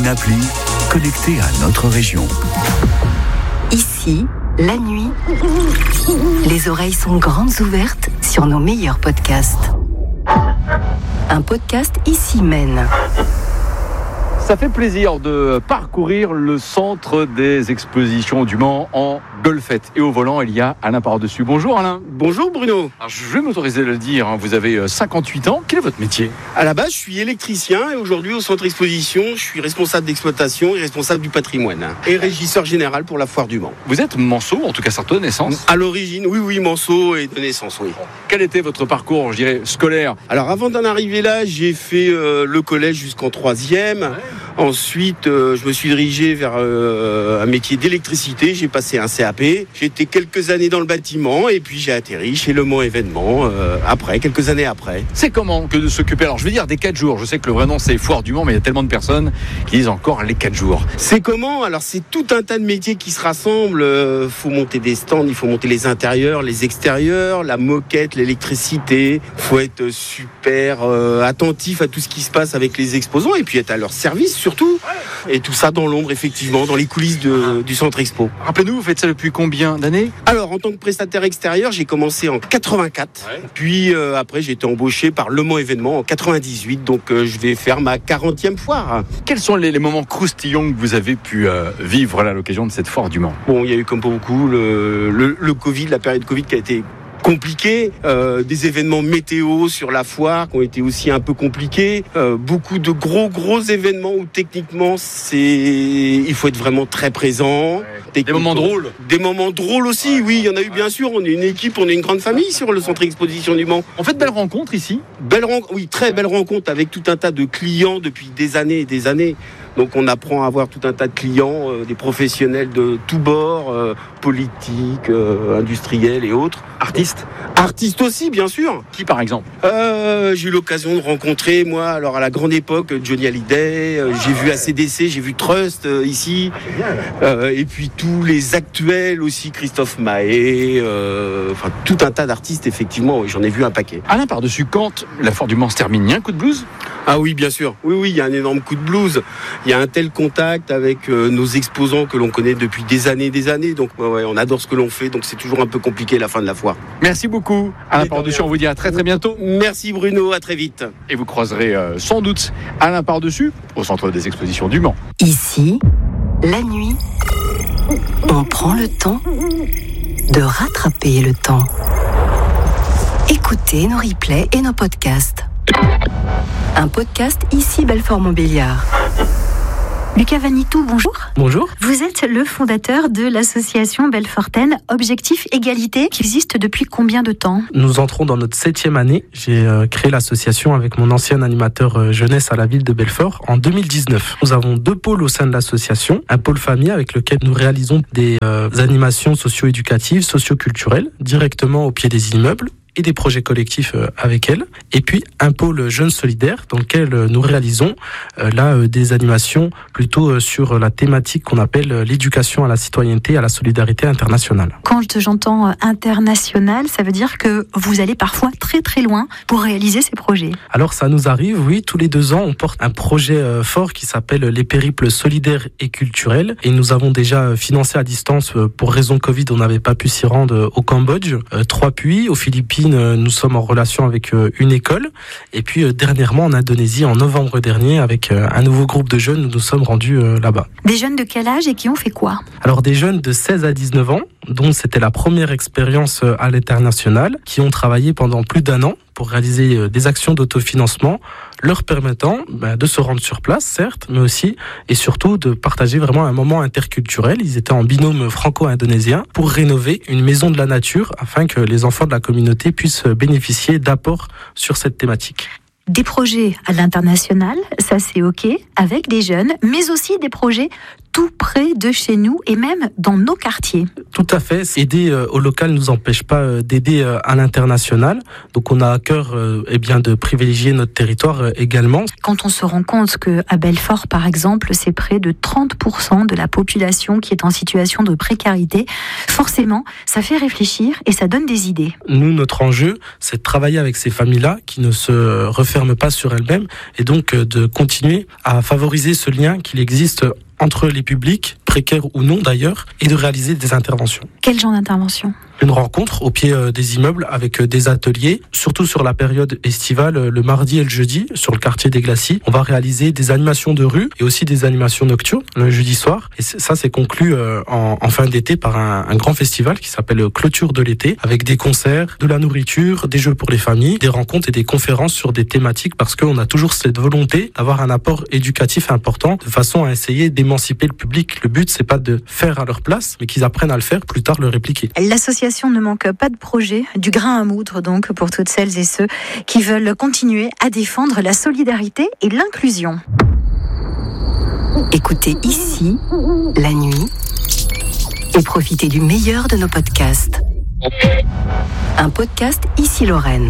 une appli connectée à notre région. Ici, la nuit, les oreilles sont grandes ouvertes sur nos meilleurs podcasts. Un podcast Ici Maine. Ça fait plaisir de parcourir le centre des expositions du Mans en golfette. Et au volant, il y a Alain Par-dessus. Bonjour Alain. Bonjour Bruno. Alors, je vais m'autoriser de le dire, vous avez 58 ans. Quel est votre métier ? À la base, je suis électricien et aujourd'hui au centre exposition, je suis responsable d'exploitation et responsable du patrimoine et régisseur général pour la foire du Mans. Vous êtes manceau, en tout cas certes de naissance. À l'origine, oui, manceau et de naissance, oui. Quel était votre parcours, je dirais, scolaire ? Alors avant d'en arriver là, j'ai fait le collège jusqu'en 3e. Ouais. Ensuite, je me suis dirigé vers un métier d'électricité. J'ai passé un CAP. J'ai été quelques années dans le bâtiment et puis j'ai atterri chez Le Mans Événements quelques années après. C'est comment que de s'occuper, alors je vais dire des 4 jours. Je sais que le vrai nom c'est Foire du Mans, mais il y a tellement de personnes qui disent encore les 4 jours. C'est comment ? Alors c'est tout un tas de métiers qui se rassemblent. Faut monter des stands, il faut monter les intérieurs, les extérieurs, la moquette, l'électricité. Faut être super attentif à tout ce qui se passe avec les exposants et puis être à leur service surtout. Et tout ça dans l'ombre, effectivement, dans les coulisses du centre expo. Rappelez-nous, vous faites ça depuis combien d'années ? Alors, en tant que prestataire extérieur, j'ai commencé en 84. Ouais. Puis après, j'ai été embauché par Le Mans Événements en 98. Donc, je vais faire ma 40e foire. Quels sont les moments croustillants que vous avez pu vivre à l'occasion de cette foire du Mans ? Bon, il y a eu comme pour beaucoup le Covid, la période Covid qui a été compliqué, des événements météo sur la foire qui ont été aussi un peu compliqués, beaucoup de gros événements où techniquement il faut être vraiment très présent. Ouais. Des moments drôles. Des moments drôles aussi, oui, il y en a eu bien sûr. On est une équipe, on est une grande famille sur le centre exposition du Mans. On fait de belles rencontres ici ? Oui, très belles rencontres avec tout un tas de clients depuis des années et des années. Donc on apprend à avoir tout un tas de clients, des professionnels de tous bords, politiques, industriels et autres. Artistes aussi, bien sûr. Qui par exemple ? J'ai eu l'occasion de rencontrer, moi, alors à la grande époque, Johnny Hallyday, j'ai vu AC/DC, j'ai vu Trust ici, et puis tous les actuels aussi, Christophe Mahé, tout un tas d'artistes, effectivement, j'en ai vu un paquet. Alain, par-dessus, quand la foire du Mans se termine, il y a un coup de blues ? Ah oui, bien sûr. Oui, il y a un énorme coup de blues. Il y a un tel contact avec nos exposants que l'on connaît depuis des années. Donc on adore ce que l'on fait, donc c'est toujours un peu compliqué la fin de la foire. Merci beaucoup. Alain Par-dessus, on vous dit à très bientôt. Merci Bruno, à très vite. Et vous croiserez sans doute Alain Par-dessus au centre des expositions du Mans. Ici, la nuit, on prend le temps de rattraper le temps. Écoutez nos replays et nos podcasts. Un podcast Ici Belfort-Montbéliard. Lucas Vanitou, bonjour. Bonjour. Vous êtes le fondateur de l'association belfortaine Objectif Égalité qui existe depuis combien de temps ? Nous entrons dans notre 7e année. J'ai créé l'association avec mon ancien animateur jeunesse à la ville de Belfort en 2019. Nous avons 2 pôles au sein de l'association. Un pôle famille avec lequel nous réalisons des animations socio-éducatives, socio-culturelles directement au pied des immeubles et des projets collectifs avec elle. Et puis un pôle jeune solidaire dans lequel nous réalisons des animations plutôt sur la thématique qu'on appelle l'éducation à la citoyenneté et à la solidarité internationale. Quand j'entends international, ça veut dire que vous allez parfois très loin pour réaliser ces projets. Alors ça nous arrive, oui, tous les 2 ans on porte un projet fort qui s'appelle les périples solidaires et culturels et nous avons déjà financé à distance pour raison Covid, on n'avait pas pu s'y rendre au Cambodge, 3 puits, aux Philippines nous sommes en relation avec une école et puis dernièrement en Indonésie en novembre dernier avec un nouveau groupe de jeunes, nous nous sommes rendus là-bas. Des jeunes de quel âge et qui ont fait quoi ? Alors des jeunes de 16 à 19 ans dont c'était la première expérience à l'international qui ont travaillé pendant plus d'1 an pour réaliser des actions d'autofinancement leur permettant de se rendre sur place, certes, mais aussi et surtout de partager vraiment un moment interculturel. Ils étaient en binôme franco-indonésien pour rénover une maison de la nature afin que les enfants de la communauté puissent bénéficier d'apports sur cette thématique. Des projets à l'international, ça c'est ok, avec des jeunes, mais aussi des projets tout près de chez nous et même dans nos quartiers. Tout à fait. Aider au local ne nous empêche pas d'aider à l'international. Donc on a à cœur de privilégier notre territoire également. Quand on se rend compte qu'à Belfort, par exemple, c'est près de 30% de la population qui est en situation de précarité, forcément, ça fait réfléchir et ça donne des idées. Nous, notre enjeu, c'est de travailler avec ces familles-là qui ne se referment pas sur elles-mêmes et donc de continuer à favoriser ce lien qu'il existe entre les publics, précaires ou non d'ailleurs, et de réaliser des interventions. Quel genre d'intervention ? Une rencontre au pied des immeubles avec des ateliers, surtout sur la période estivale, le mardi et le jeudi, sur le quartier des Glacis. On va réaliser des animations de rue et aussi des animations nocturnes le jeudi soir. Et ça, c'est conclu en fin d'été par un grand festival qui s'appelle Clôture de l'été, avec des concerts, de la nourriture, des jeux pour les familles, des rencontres et des conférences sur des thématiques, parce qu'on a toujours cette volonté d'avoir un apport éducatif important, de façon à essayer d'émanciper le public. Le but, c'est pas de faire à leur place, mais qu'ils apprennent à le faire, plus tard le répliquer. L'association ne manque pas de projet, du grain à moudre donc pour toutes celles et ceux qui veulent continuer à défendre la solidarité et l'inclusion. Écoutez ici, la nuit, et profitez du meilleur de nos podcasts. Un podcast Ici Lorraine.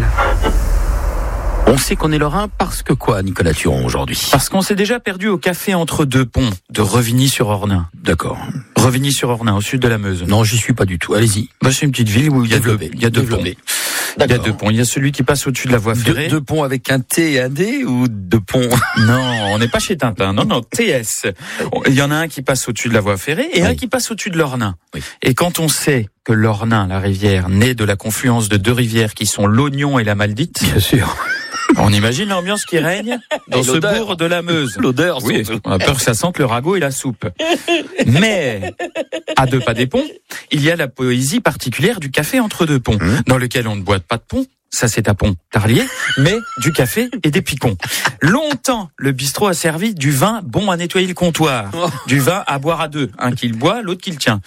On sait qu'on est lorrain parce que quoi, Nicolas Turon, aujourd'hui ? Parce qu'on s'est déjà perdu au café entre deux ponts de Revigny-sur-Ornain. D'accord. Revigny-sur-Ornain, au sud de la Meuse. Non, j'y suis pas du tout. Allez-y. C'est une petite ville où il y a deux ponts. Il y a deux ponts. Il y a celui qui passe au-dessus de la voie ferrée. Deux ponts avec un T et un D ou deux ponts ? Non, on n'est pas chez Tintin. Non, TS. Il y en a un qui passe au-dessus de la voie ferrée et un qui passe au-dessus de l'Ornain. Oui. Et quand on sait que l'Ornain, la rivière, naît de la confluence de deux rivières qui sont l'Oignon et la Maldite. Bien sûr. On imagine l'ambiance qui règne dans ce bourg de la Meuse. L'odeur, oui, surtout. On a peur que ça sente le ragot et la soupe. Mais, à deux pas des ponts, il y a la poésie particulière du café entre deux ponts, dans lequel on ne boit pas de pont. Ça, c'est à Pont-Tarlier, mais du café et des picons. Longtemps, le bistrot a servi du vin bon à nettoyer le comptoir. Du vin à boire à deux. Un qui le boit, l'autre qui le tient.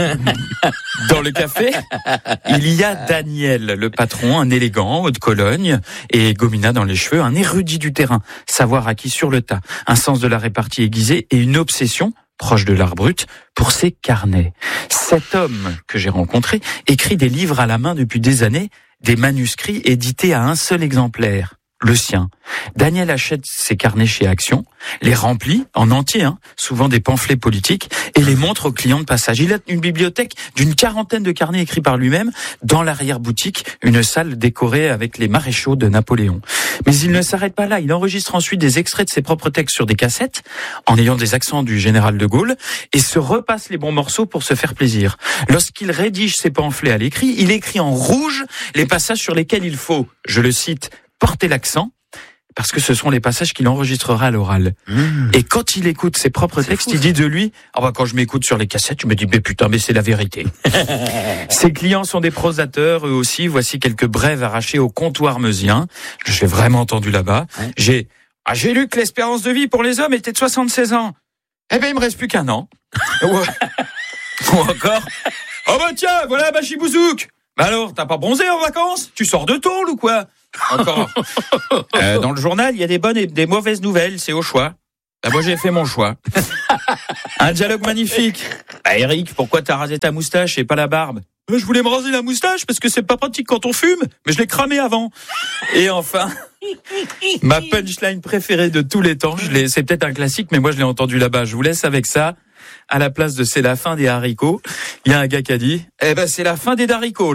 Dans le café, il y a Daniel, le patron, un élégant, haut de Cologne, et gomina dans les cheveux, un érudit du terrain, savoir acquis sur le tas, un sens de la répartie aiguisée et une obsession proche de l'art brut, pour ses carnets. Cet homme que j'ai rencontré écrit des livres à la main depuis des années, des manuscrits édités à un seul exemplaire, le sien. Daniel achète ses carnets chez Action, les remplit en entier, souvent des pamphlets politiques, et les montre aux clients de passage. Il a une bibliothèque d'une 40aine de carnets écrits par lui-même, dans l'arrière-boutique, une salle décorée avec les maréchaux de Napoléon. Mais il ne s'arrête pas là, il enregistre ensuite des extraits de ses propres textes sur des cassettes, en ayant des accents du général de Gaulle, et se repasse les bons morceaux pour se faire plaisir. Lorsqu'il rédige ses pamphlets à l'écrit, il écrit en rouge les passages sur lesquels il faut, je le cite, porter l'accent, parce que ce sont les passages qu'il enregistrera à l'oral. Et quand il écoute ses propres textes, il dit de lui, quand je m'écoute sur les cassettes, je me dis, mais c'est la vérité. Ses clients sont des prosateurs, eux aussi. Voici quelques brèves arrachées au comptoir meusien. Je l'ai vraiment entendu là-bas. J'ai lu que l'espérance de vie pour les hommes était de 76 ans. Eh ben, il me reste plus qu'un an. Ou encore, tiens, voilà Bachibouzouk. Alors, t'as pas bronzé en vacances ? Tu sors de tôle ou quoi ? Encore. Dans le journal, il y a des bonnes et des mauvaises nouvelles, c'est au choix. Moi, j'ai fait mon choix. Un dialogue magnifique. Eric, pourquoi t'as rasé ta moustache et pas la barbe ? Je voulais me raser la moustache parce que c'est pas pratique quand on fume, mais je l'ai cramé avant. Et enfin, ma punchline préférée de tous les temps, c'est peut-être un classique, mais moi je l'ai entendu là-bas. Je vous laisse avec ça. À la place de c'est la fin des haricots, il y a un gars qui a dit, c'est la fin des haricots.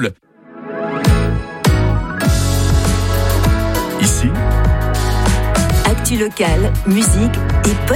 Ici, actu locale, musique et